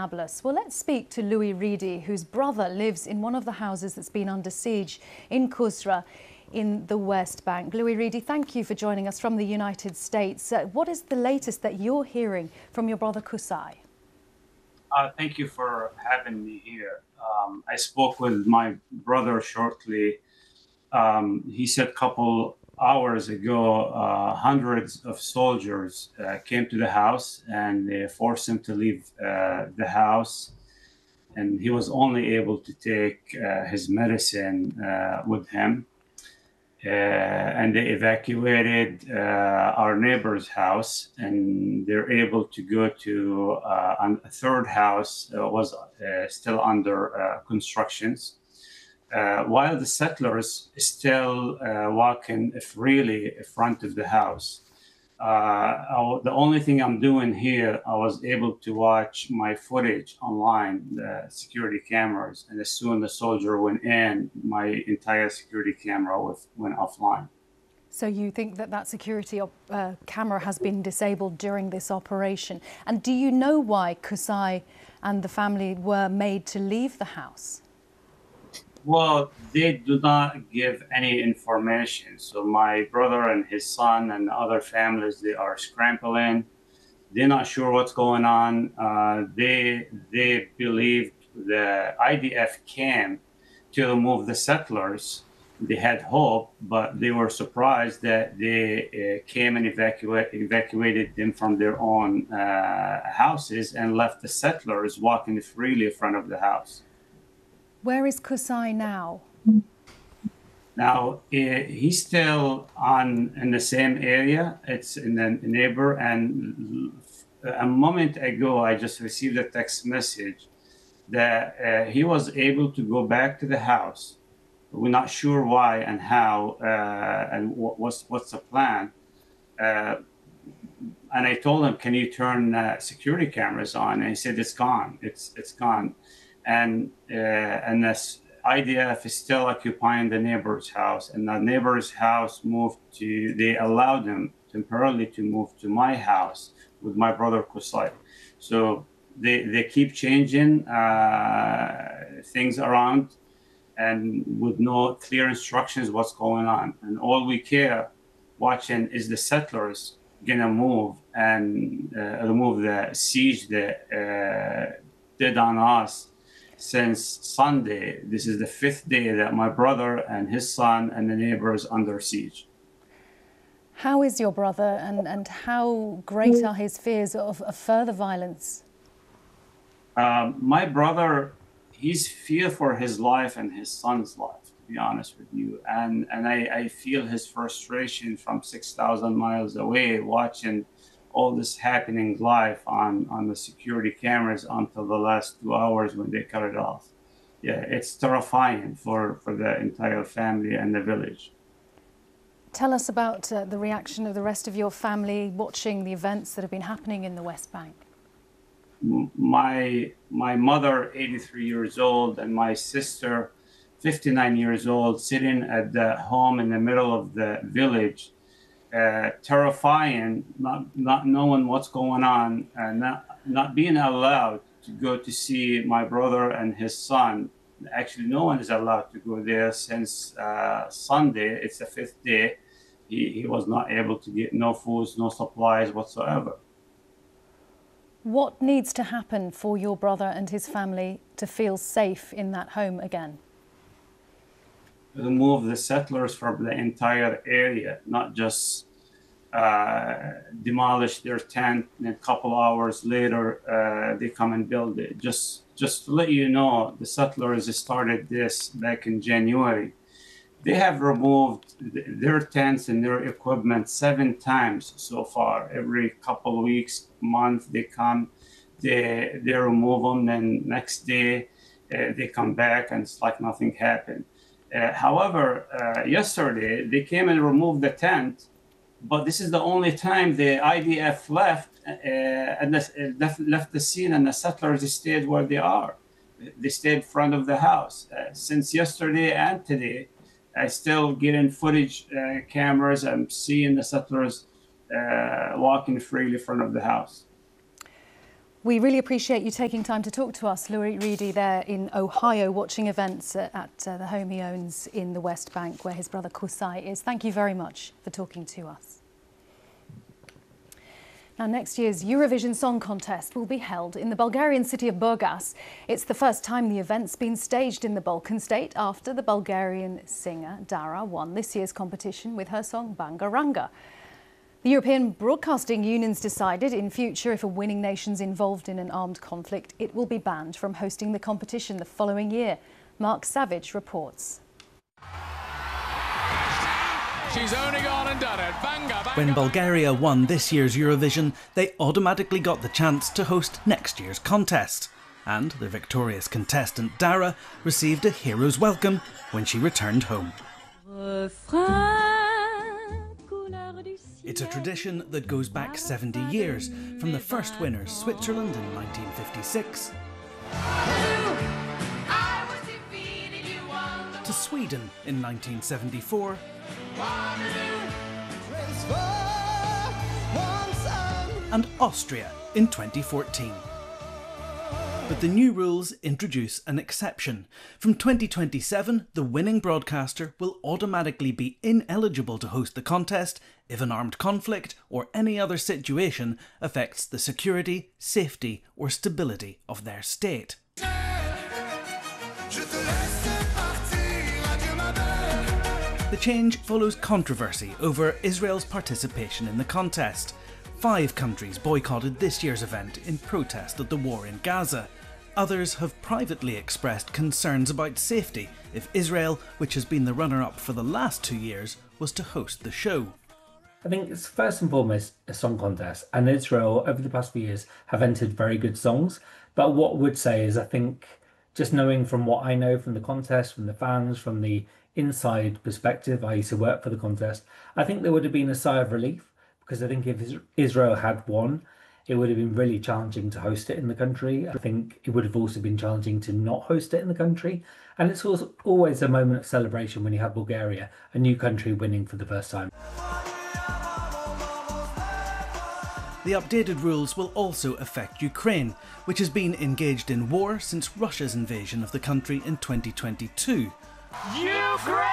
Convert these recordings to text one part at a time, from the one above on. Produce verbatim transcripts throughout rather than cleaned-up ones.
Nablus. Well, let's speak to Louis Reedy, whose brother lives in one of the houses that's been under siege in Qusra in the West Bank. Louis Reedy, thank you for joining us from the United States. Uh, what is the latest that you're hearing from your brother Qusay? Uh, thank you for having me here. Um, I spoke with my brother shortly. Um, he said a couple hours ago, uh, hundreds of soldiers uh, came to the house and they forced him to leave uh, the house. And he was only able to take uh, his medicine uh, with him. Uh, and they evacuated uh, our neighbor's house, and they're able to go to uh, a third house uh, was uh, still under uh, constructions, uh, while the settlers still uh, walking freely in front of the house. Uh, the only thing I'm doing here, I was able to watch my footage online, the security cameras, and as soon as the soldier went in, my entire security camera was, went offline. So you think that that security uh, camera has been disabled during this operation? And do you know why Qusay and the family were made to leave the house? Well, they do not give any information. So my brother and his son and other families, they are scrambling. They're not sure what's going on. Uh, they they believed the I D F came to remove the settlers. They had hope, but they were surprised that they uh, came and evacuate, evacuated them from their own uh, houses and left the settlers walking freely in front of the house. Where is Qusay now? Now, he's still on in the same area. It's in the neighbor. And a moment ago, I just received a text message that uh, he was able to go back to the house. We're not sure why and how uh, and what, what's, what's the plan. Uh, and I told him, can you turn uh, security cameras on? And he said, it's gone. It's, it's gone. And uh, and this I D F is still occupying the neighbor's house, and the neighbor's house moved to. They allowed them temporarily to move to my house with my brother Qusay. So they they keep changing uh, things around, and with no clear instructions what's going on. And all we care watching is the settlers gonna move and uh, remove the siege that uh, did on us. Since Sunday, this is the fifth day that my brother and his son and the neighbors under siege. How is your brother, and, and how great are his fears of, of further violence? Um, my brother, he's fear for his life and his son's life, to be honest with you. And, and I, I feel his frustration from six thousand miles away watching all this happening live on, on the security cameras until the last two hours when they cut it off. Yeah, it's terrifying for, for the entire family and the village. Tell us about uh, the reaction of the rest of your family watching the events that have been happening in the West Bank. My, my mother, eighty-three years old, and my sister, fifty-nine years old, sitting at the home in the middle of the village. Uh, terrifying, not not knowing what's going on, and not not being allowed to go to see my brother and his son. Actually, no one is allowed to go there since uh, Sunday. It's the fifth day. He he was not able to get no foods, no supplies whatsoever. What needs to happen for your brother and his family to feel safe in that home again? Remove the settlers from the entire area, not just uh, demolish their tent and a couple hours later uh, they come and build it. Just, just to let you know, the settlers started this back in January. They have removed their tents and their equipment seven times so far. Every couple of weeks, month, they come, they, they remove them, then next day uh, they come back and it's like nothing happened. Uh, however, uh, yesterday they came and removed the tent, but this is the only time the I D F left uh, and the, left, left the scene, and the settlers stayed where they are. They stayed in front of the house. Uh, since yesterday and today, I still getting footage uh, cameras. I'm seeing the settlers uh, walking freely in front of the house. We really appreciate you taking time to talk to us, Louis Reedy, there in Ohio, watching events at, at uh, the home he owns in the West Bank, where his brother Qusay is. Thank you very much for talking to us. Now, next year's Eurovision Song Contest will be held in the Bulgarian city of Burgas. It's the first time the event's been staged in the Balkan state after the Bulgarian singer Dara won this year's competition with her song Bangaranga. The European Broadcasting Union's decided in future if a winning nation's involved in an armed conflict, it will be banned from hosting the competition the following year. Mark Savage reports. She's only gone and done it. Banga, banga, when Bulgaria won this year's Eurovision, they automatically got the chance to host next year's contest. And the victorious contestant Dara received a hero's welcome when she returned home. It's a tradition that goes back seventy years, from the first winners, Switzerland in nineteen fifty-six, to Sweden in nineteen seventy-four, and Austria in twenty fourteen. But the new rules introduce an exception. From twenty twenty-seven, the winning broadcaster will automatically be ineligible to host the contest if an armed conflict or any other situation affects the security, safety or stability of their state. The change follows controversy over Israel's participation in the contest. Five countries boycotted this year's event in protest at the war in Gaza. Others have privately expressed concerns about safety if Israel, which has been the runner-up for the last two years, was to host the show. I think it's first and foremost a song contest, and Israel over the past few years have entered very good songs. But what I would say is I think just knowing from what I know from the contest, from the fans, from the inside perspective, I used to work for the contest, I think there would have been a sigh of relief, because I think if Israel had won, it would have been really challenging to host it in the country. I think it would have also been challenging to not host it in the country. And it's also always a moment of celebration when you have Bulgaria, a new country, winning for the first time. The updated rules will also affect Ukraine, which has been engaged in war since Russia's invasion of the country in twenty twenty-two. Ukraine!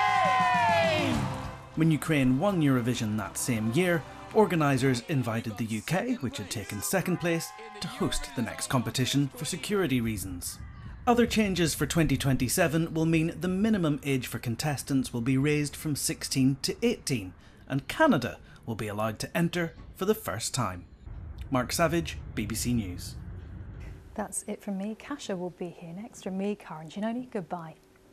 When Ukraine won Eurovision that same year, organisers invited the U K, which had taken second place, to host the next competition for security reasons. Other changes for twenty twenty-seven will mean the minimum age for contestants will be raised from sixteen to eighteen, and Canada will be allowed to enter for the first time. Mark Savage, B B C News. That's it from me. Kasia will be here next from me, Karen Giannoni. Goodbye.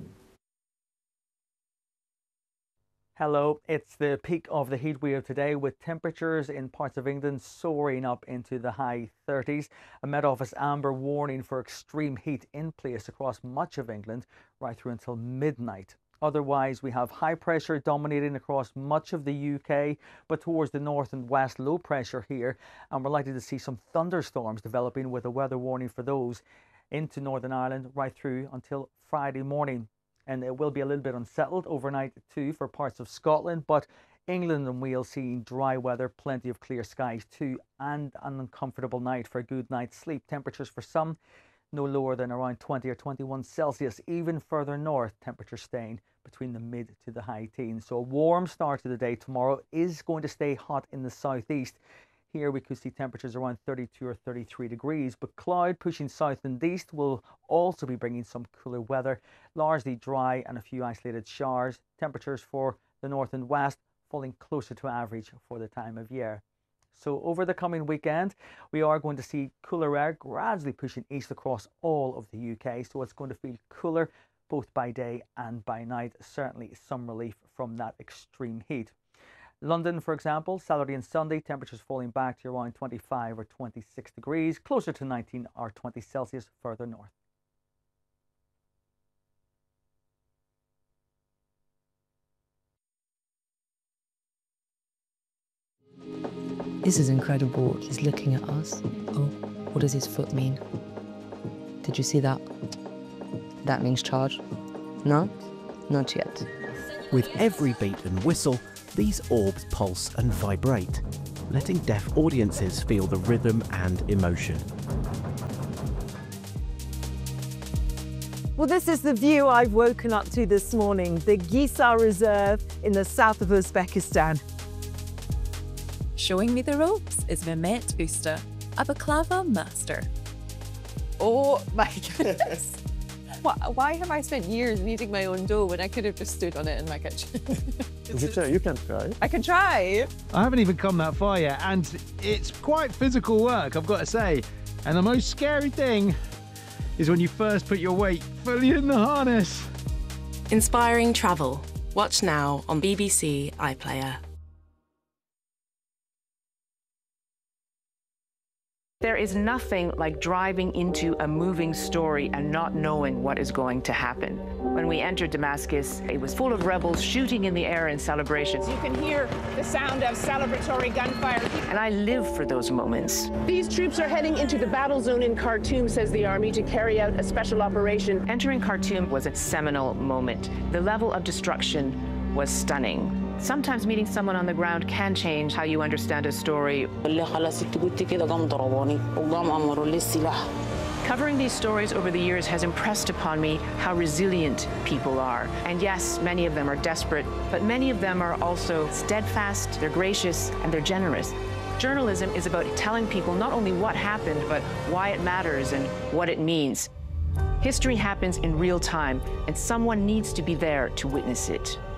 Hello, it's the peak of the heat wave today, with temperatures in parts of England soaring up into the high thirties. A Met Office amber warning for extreme heat in place across much of England right through until midnight. Otherwise, we have high pressure dominating across much of the U K, but towards the north and west, low pressure here, and we're likely to see some thunderstorms developing, with a weather warning for those into Northern Ireland right through until Friday morning. And it will be a little bit unsettled overnight too for parts of Scotland, but England and Wales seeing dry weather, plenty of clear skies too, and an uncomfortable night for a good night's sleep. Temperatures for some no lower than around twenty or twenty-one Celsius. Even further north, temperatures staying between the mid to the high teens. So a warm start to the day tomorrow. Is going to stay hot in the southeast. Here we could see temperatures around thirty-two or thirty-three degrees, but cloud pushing south and east will also be bringing some cooler weather, largely dry and a few isolated showers. Temperatures for the north and west falling closer to average for the time of year. So over the coming weekend, we are going to see cooler air gradually pushing east across all of the U K. So it's going to feel cooler both by day and by night. Certainly some relief from that extreme heat. London, for example, Saturday and Sunday, temperatures falling back to around twenty-five or twenty-six degrees, closer to nineteen or twenty Celsius further north. This is incredible. He's looking at us. Oh, what does his foot mean? Did you see that? That means charge. No? Not yet. With every beat and whistle, these orbs pulse and vibrate, letting deaf audiences feel the rhythm and emotion. Well, this is the view I've woken up to this morning, the Gisar Reserve in the south of Uzbekistan. Showing me the ropes is Mehmet Usta, a baklava master. Oh my goodness. Why have I spent years kneading my own dough when I could have just stood on it in my kitchen? You can, you can try. I can try. I haven't even come that far yet, and it's quite physical work, I've got to say. And the most scary thing is when you first put your weight fully in the harness. Inspiring travel. Watch now on B B C iPlayer. There is nothing like driving into a moving story and not knowing what is going to happen. When we entered Damascus, it was full of rebels shooting in the air in celebration. You can hear the sound of celebratory gunfire. And I live for those moments. These troops are heading into the battle zone in Khartoum, says the army, to carry out a special operation. Entering Khartoum was a seminal moment. The level of destruction was stunning. Sometimes meeting someone on the ground can change how you understand a story. Covering these stories over the years has impressed upon me how resilient people are. And yes, many of them are desperate, but many of them are also steadfast, they're gracious, and they're generous. Journalism is about telling people not only what happened, but why it matters and what it means. History happens in real time, and someone needs to be there to witness it.